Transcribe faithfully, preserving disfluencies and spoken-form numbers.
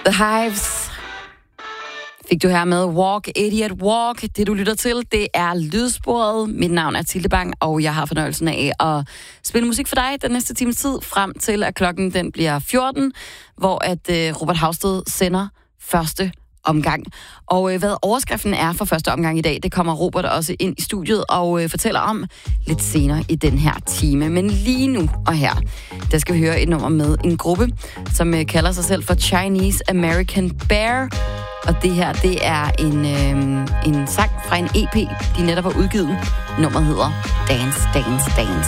The Hives fik du her med Walk, Idiot Walk. Det, du lytter til, det er Lydsporet. Mit navn er Tilde Bang, og jeg har fornøjelsen af at spille musik for dig den næste times tid, frem til at klokken den bliver fjorten, hvor at uh, Robert Hausted sender første omgang. Og uh, hvad overskriften er for første omgang i dag, det kommer Robert også ind i studiet og uh, fortæller om lidt senere i den her time. Men lige nu og her, der skal vi høre et nummer med en gruppe, som uh, kalder sig selv for Chinese American Bear. Og det her, det er en, øh, en sang fra en E P, de netop har udgivet. Nummeret hedder Dance, Dance, Dance.